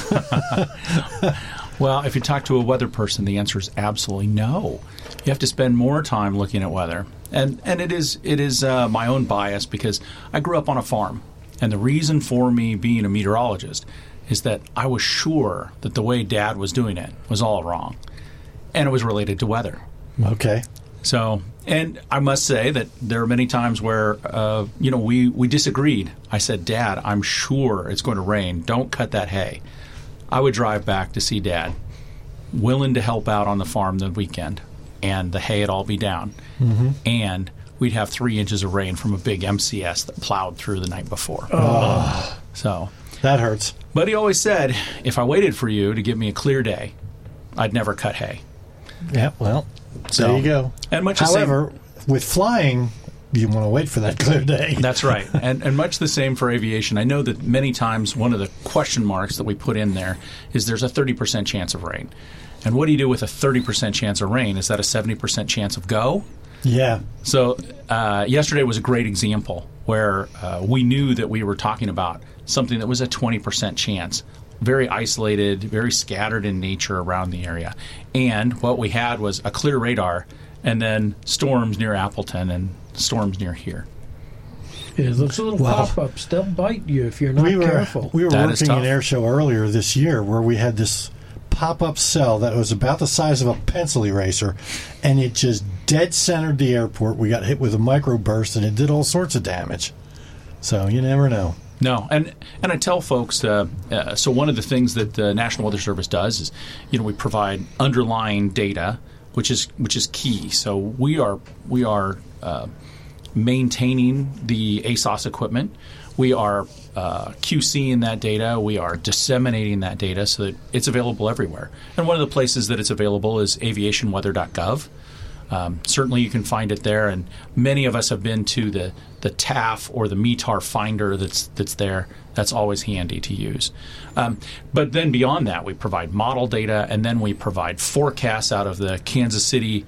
Well, if you talk to a weather person, the answer is absolutely no. You have to spend more time looking at weather. And it is my own bias because I grew up on a farm. And the reason for me being a meteorologist is that I was sure that the way Dad was doing it was all wrong. And it was related to weather. Okay. So, and I must say that there are many times where, we disagreed. I said, Dad, I'm sure it's going to rain. Don't cut that hay. I would drive back to see Dad, willing to help out on the farm the weekend, and the hay would all be down. Mm-hmm. And we'd have 3 inches of rain from a big MCS that plowed through the night before. Oh. So that hurts. But he always said, if I waited for you to give me a clear day, I'd never cut hay. Yeah, well, there you go. And much However, with flying, you want to wait for that clear day. That's right. And much the same for aviation. I know that many times one of the question marks that we put in there is there's a 30% chance of rain. And what do you do with a 30% chance of rain? Is that a 70% chance of go? Yeah. So yesterday was a great example where we knew that we were talking about something that was a 20% chance. Very isolated, very scattered in nature around the area. And what we had was a clear radar and then storms near Appleton and storms near here. Yeah, those little pop-ups, they'll bite you if you're not careful. We were working an air show earlier this year where we had this pop-up cell that was about the size of a pencil eraser, and it just dead centered the airport. We got hit with a microburst, and it did all sorts of damage. So you never know. No, and I tell folks, so one of the things that the National Weather Service does is, we provide underlying data, which is key. So we are maintaining the ASOS equipment. We are QCing that data. We are disseminating that data so that it's available everywhere. And one of the places that it's available is aviationweather.gov. Certainly you can find it there, and many of us have been to the TAF or the METAR finder that's there. That's always handy to use. But then beyond that, we provide model data, and then we provide forecasts out of the Kansas City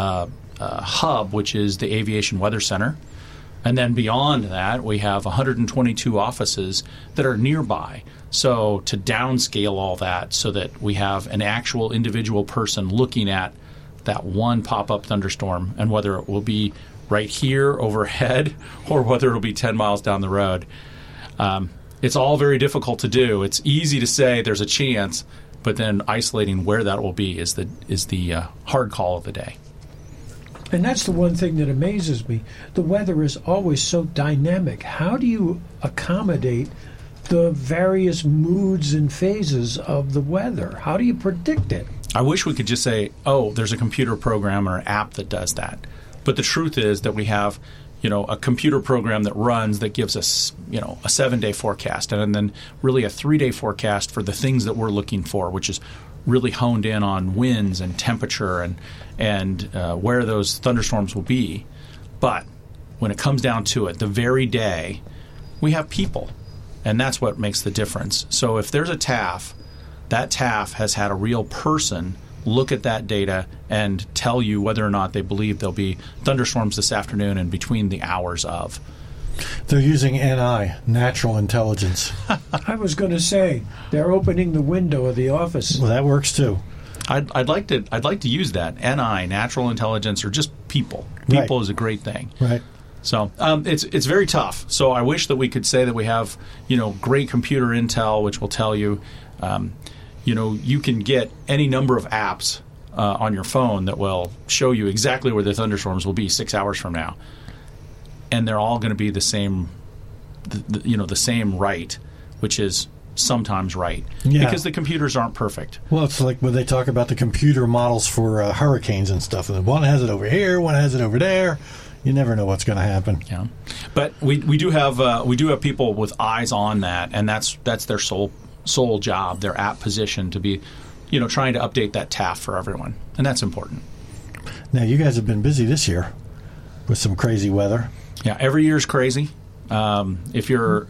hub, which is the Aviation Weather Center. And then beyond that, we have 122 offices that are nearby. So to downscale all that so that we have an actual individual person looking at that one pop-up thunderstorm and whether it will be right here overhead or whether it will be 10 miles down the road. It's all very difficult to do. It's easy to say there's a chance, but then isolating where that will be is the hard call of the day. And that's the one thing that amazes me. The weather is always so dynamic. How do you accommodate the various moods and phases of the weather? How do you predict it? I wish we could just say, oh, there's a computer program or app that does that. But the truth is that we have, a computer program that runs that gives us, a 7-day forecast and then really a 3-day forecast for the things that we're looking for, which is really honed in on winds and temperature and where those thunderstorms will be. But when it comes down to it, the very day, we have people, and that's what makes the difference. So if there's a TAF, that TAF has had a real person look at that data and tell you whether or not they believe there'll be thunderstorms this afternoon and between the hours of. They're using NI, natural intelligence. I was going to say they're opening the window of the office. Well, that works too. I'd like to use that NI, natural intelligence, or just people. People is a great thing. Right. So it's very tough. So I wish that we could say that we have great computer intel, which will tell you, you can get any number of apps on your phone that will show you exactly where the thunderstorms will be 6 hours from now. And they're all going to be the same, the same right, which is sometimes right because the computers aren't perfect. Well, it's like when they talk about the computer models for hurricanes and stuff. And one has it over here, one has it over there. You never know what's going to happen. Yeah, but we do have people with eyes on that, and that's their sole job, their app position to be, trying to update that TAF for everyone, and that's important. Now, you guys have been busy this year with some crazy weather. Yeah, every year is crazy. If you're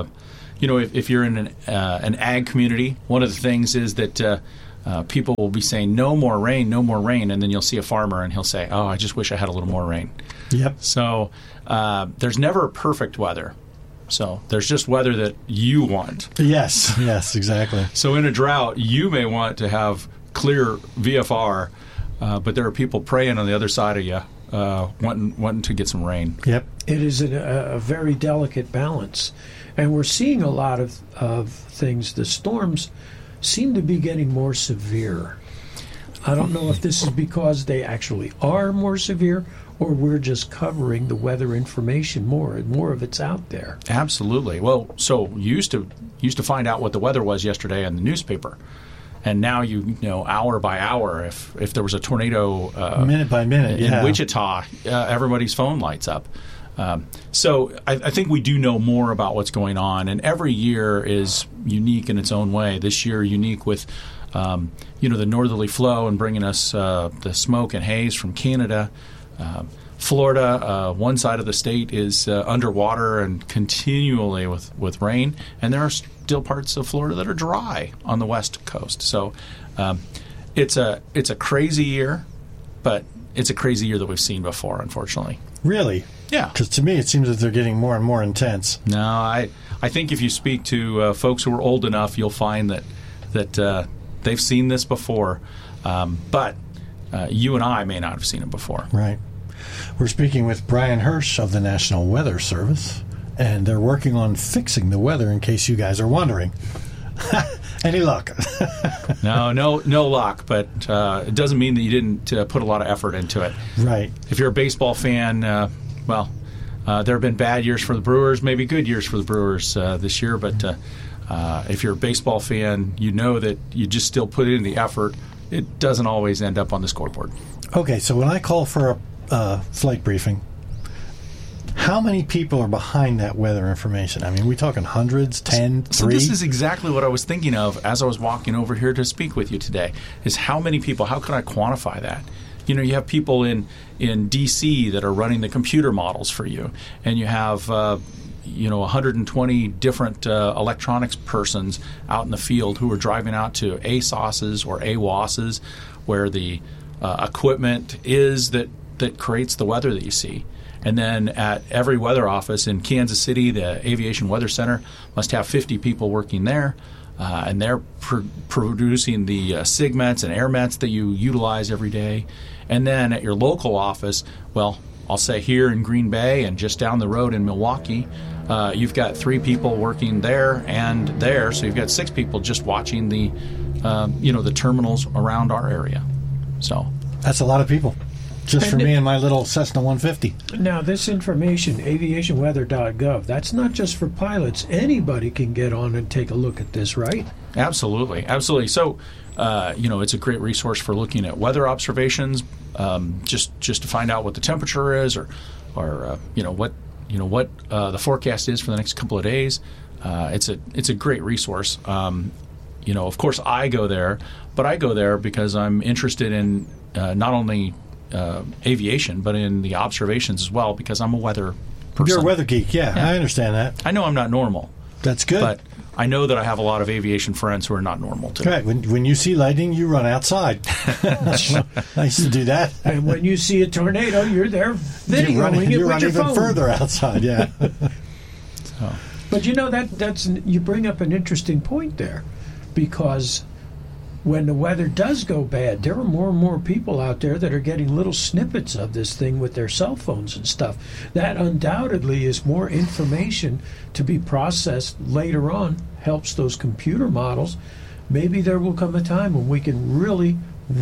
if you're in an ag community, one of the things is that people will be saying, no more rain, and then you'll see a farmer and he'll say, oh, I just wish I had a little more rain. Yep. So there's never perfect weather. So there's just weather that you want. Yes, exactly. So in a drought, you may want to have clear VFR, but there are people praying on the other side of you wanting to get some rain. Yep. It is a very delicate balance. And we're seeing a lot of things. The storms seem to be getting more severe. I don't know if this is because they actually are more severe or we're just covering the weather information more, and more of it's out there. Absolutely. Well, so you used to find out what the weather was yesterday in the newspaper. And now you know hour by hour if there was a tornado minute by minute in Wichita, everybody's phone lights up. So I think we do know more about what's going on, and every year is unique in its own way. This year unique with the northerly flow and bringing us the smoke and haze from Canada. Florida, one side of the state is underwater and continually with rain, and there are still parts of Florida that are dry on the west coast. So it's a crazy year, but it's a crazy year that we've seen before, unfortunately. Really? Yeah. Because to me, it seems that they're getting more and more intense. No, I think if you speak to folks who are old enough, you'll find that they've seen this before, but you and I may not have seen it before. Right. We're speaking with Brian Hirsch of the National Weather Service, and they're working on fixing the weather in case you guys are wondering. Any luck? No luck, but it doesn't mean that you didn't put a lot of effort into it. Right. If you're a baseball fan, there have been bad years for the Brewers, maybe good years for the Brewers this year, but if you're a baseball fan, you know that you just still put in the effort. It doesn't always end up on the scoreboard. Okay, so when I call for a flight briefing, how many people are behind that weather information? I mean, are we talking hundreds, 10, 3? So this is exactly what I was thinking of as I was walking over here to speak with you today, is how many people, how can I quantify that? You have people in D.C. that are running the computer models for you, and you have 120 different electronics persons out in the field who are driving out to ASOSs or AWOSs where the equipment is that creates the weather that you see. And then at every weather office in Kansas City, the Aviation Weather Center must have 50 people working there, and they're producing the SIGMETs and AirMets that you utilize every day. And then at your local office, well, I'll say here in Green Bay and just down the road in Milwaukee, you've got 3 people working there and there, so you've got 6 people just watching the terminals around our area. So that's a lot of people. Just for me and my little Cessna 150. Now, this information, aviationweather.gov, that's not just for pilots. Anybody can get on and take a look at this, right? Absolutely. So, it's a great resource for looking at weather observations, just to find out what the temperature is, or what the forecast is for the next couple of days. It's a great resource. Of course, I go there, but I go there because I'm interested in not only aviation, but in the observations as well, because I'm a weather person. You're a weather geek, yeah. I understand that. I know I'm not normal. That's good. But I know that I have a lot of aviation friends who are not normal, too. Right. When you see lightning, you run outside. I used to do that. And when you see a tornado, you're there videoing you run it with your even phone. further outside, yeah. But that's you bring up an interesting point there, because when the weather does go bad, there are more and more people out there that are getting little snippets of this thing with their cell phones and stuff. That undoubtedly is more information to be processed later on, helps those computer models. Maybe there will come a time when we can really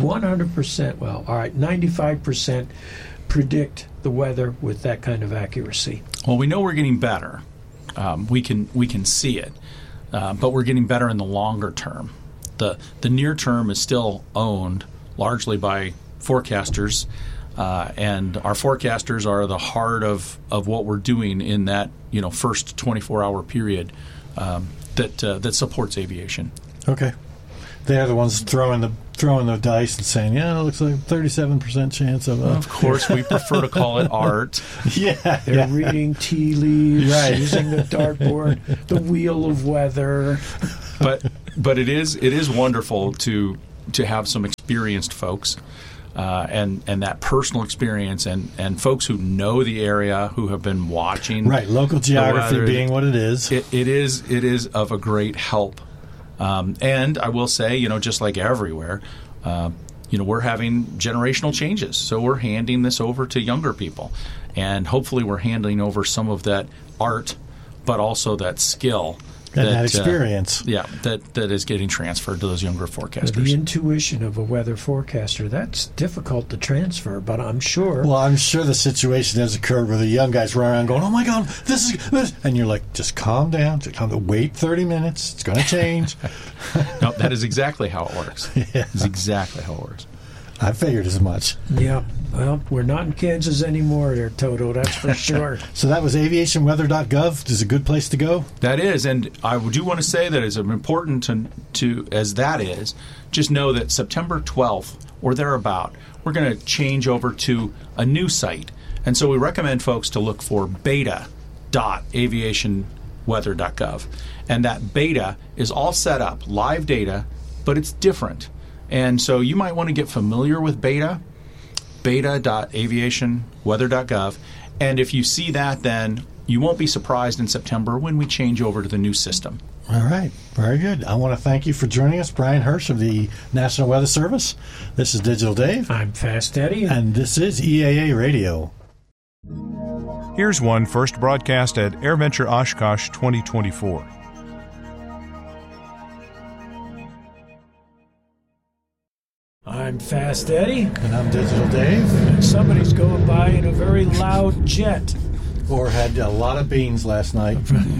95% predict the weather with that kind of accuracy. Well, we know we're getting better. We can see it. but we're getting better in the longer term. The near term is still owned largely by forecasters, and our forecasters are the heart of what we're doing in that first 24-hour period that supports aviation. Okay, they're the ones throwing the dice and saying, it looks like 37% chance of. Of course, we prefer to call it art. They're reading tea leaves, right. using the dartboard, the wheel of weather. But it is wonderful to have some experienced folks. And that personal experience and folks who know the area, who have been watching. Right, local geography being what it is. It is of a great help. And I will say, just like everywhere, we're having generational changes. So we're handing this over to younger people. And hopefully we're handing over some of that art, but also that skill. And that experience. That is getting transferred to those younger forecasters. The intuition of a weather forecaster, that's difficult to transfer, but I'm sure. Well, I'm sure the situation has occurred where the young guys run around going, oh my God, this is. And you're like, just calm down. Wait 30 minutes. It's going to change. No, that is exactly how it works. It's exactly how it works. I figured as much. Yeah. Well, we're not in Kansas anymore there, Toto, that's for sure. So that was aviationweather.gov. Is a good place to go? That is, and I do want to say that it's important to as that is, just know that September 12th or thereabout, we're going to change over to a new site. And so we recommend folks to look for beta.aviationweather.gov. And that beta is all set up, live data, but it's different. And so you might want to get familiar with beta.aviationweather.gov. And if you see that, then you won't be surprised in September when we change over to the new system. All right. Very good. I want to thank you for joining us, Brian Hirsch of the National Weather Service. This is Digital Dave. I'm Fast Eddie. And this is EAA Radio. Here's one first broadcast at AirVenture Oshkosh 2024. I'm Fast Eddie. And I'm Digital Dave. And somebody's going by in a very loud jet. Or had a lot of beans last night.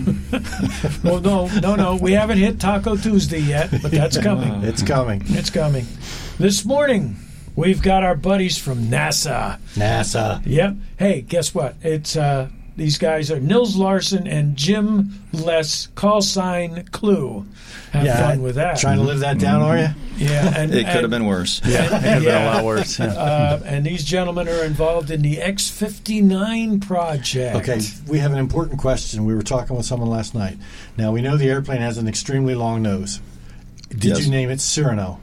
Well, no. We haven't hit Taco Tuesday yet, but that's coming. It's coming. It's coming. This morning, we've got our buddies from NASA. NASA. Yep. Hey, guess what? It's these guys are Nils Larson and Jim Less, call sign Clue. Have fun with that. Trying to live that down, are you? Yeah. It could have been worse. Yeah. It could have been a lot worse. Yeah. And these gentlemen are involved in the X-59 project. Okay, we have an important question. We were talking with someone last night. Now, we know the airplane has an extremely long nose. Did you name it Cyrano?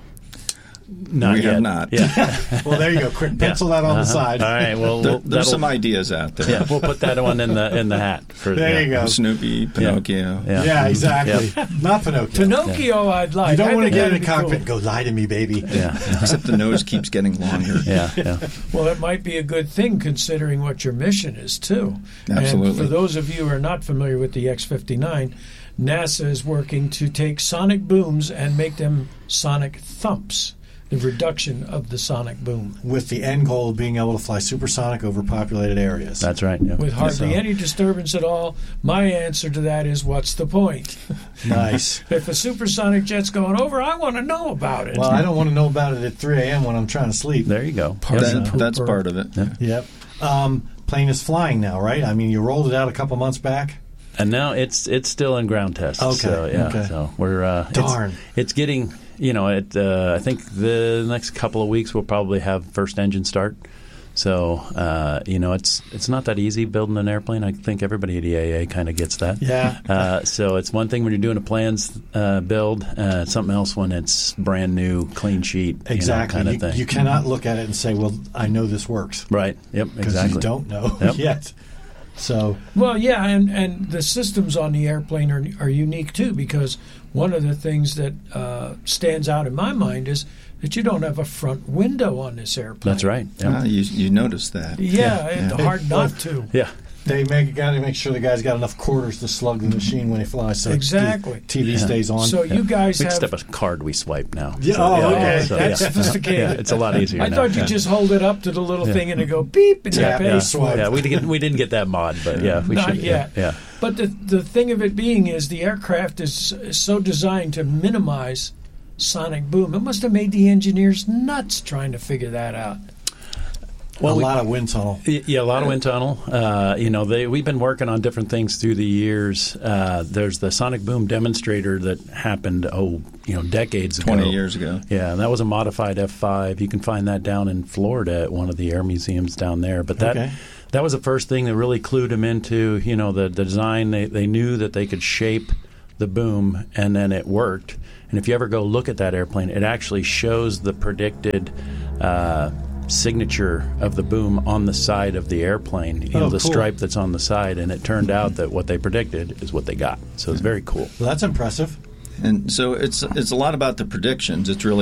Not yet. Have not. Yeah. Well, there you go. Quick pencil that on the side. All right. Well, there's some ideas out there. Yeah, we'll put that one in the hat. There you go. Snoopy, Pinocchio. Yeah, exactly. Not Pinocchio. Pinocchio, I'd like. You don't want to get in the cockpit and go, lie to me, baby. Yeah. Except the nose keeps getting longer. Yeah. Well, it might be a good thing considering what your mission is, too. Absolutely. And for those of you who are not familiar with the X-59, NASA is working to take sonic booms and make them sonic thumps. The reduction of the sonic boom. With the end goal of being able to fly supersonic over populated areas. That's right. Yeah. With hardly any disturbance at all. My answer to that is, what's the point? Nice. If a supersonic jet's going over, I want to know about it. Well, I don't want to know about it at 3 a.m. when I'm trying to sleep. There you go. That's part of it. Yep. Plane is flying now, right? I mean, you rolled it out a couple months back. And now it's still in ground tests. Okay. So, Okay. So we're darn. It's getting. I think the next couple of weeks we'll probably have first engine start. So, it's not that easy building an airplane. I think everybody at EAA kind of gets that. Yeah. So it's one thing when you're doing a plans build, something else when it's brand new, clean sheet, exactly. kind of thing. You cannot look at it and say, well, I know this works. Right. Yep, exactly. Because you don't know yet. So well, yeah, and the systems on the airplane are unique too, because one of the things that stands out in my mind is that you don't have a front window on this airplane. That's right. Yeah. You noticed that. Yeah, it's hard not to. Yeah. They got to make sure the guy's got enough quarters to slug the machine when he flies. So Exactly. the TV stays on. So you guys We have. just have a card we swipe now. Yeah, So, okay. so, That's sophisticated. Yeah, it's a lot easier I now. thought you just hold it up to the little thing and it go beep and Tap, you pay. yeah, swipe. Yeah, we didn't get that mod, but yeah, we Not should. yet. Yeah. But the thing of it being is the aircraft is so designed to minimize sonic boom. It must have made the engineers nuts trying to figure that out. Well, a lot of wind tunnel. Yeah, a lot of wind tunnel. We've been working on different things through the years. There's the sonic boom demonstrator that happened, decades ago. 20 years ago. Yeah, and that was a modified F5. You can find that down in Florida at one of the air museums down there. But that was the first thing that really clued them into, the design. They knew that they could shape the boom, and then it worked. And if you ever go look at that airplane, it actually shows the predicted signature of the boom on the side of the airplane, the cool. stripe that's on the side, and it turned out that what they predicted is what they got. So it's very cool. Well, that's impressive. And so it's a lot about the predictions. It's really